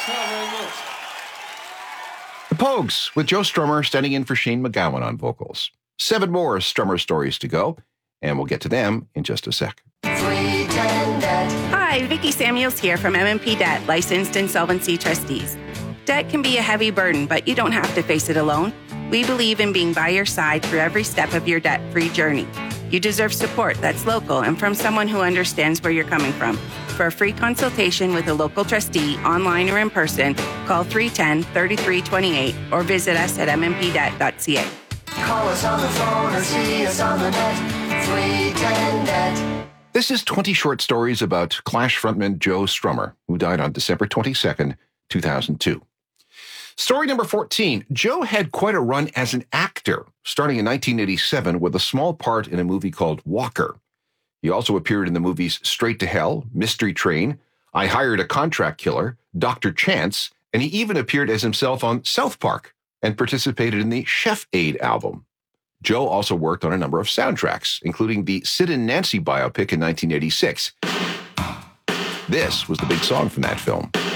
not very much. The Pogues, with Joe Strummer standing in for Shane MacGowan on vocals. 7 more Strummer stories to go, and we'll get to them in just a sec. Hi, Vicki Samuels here from MMP Debt, licensed insolvency trustees. Debt can be a heavy burden, but you don't have to face it alone. We believe in being by your side through every step of your debt-free journey. You deserve support that's local and from someone who understands where you're coming from. For a free consultation with a local trustee, online or in person, call 310-3328 or visit us at mmpdebt.ca. Call us on the phone or see us on the net. 310 Debt. This is 20 short stories about Clash frontman Joe Strummer, who died on December 22nd, 2002. Story number 14. Joe had quite a run as an actor, starting in 1987 with a small part in a movie called Walker. He also appeared in the movies Straight to Hell, Mystery Train, I Hired a Contract Killer, Dr. Chance, and he even appeared as himself on South Park and participated in the Chef Aid album. Joe also worked on a number of soundtracks, including the Sid and Nancy biopic in 1986. This was the big song from that film.